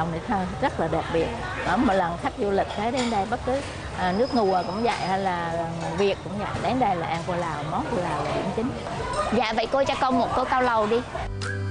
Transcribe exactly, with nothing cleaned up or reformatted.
Lào này thôi rất là đặc biệt. Ở một lần khách du lịch thấy đến đây, bất cứ à, nước ngùa cũng vậy hay là Việt cũng vậy, đến đây là ăn cua Lào, món cua Lào là điểm chính. Dạ vậy cô cho con một tô cao lầu đi.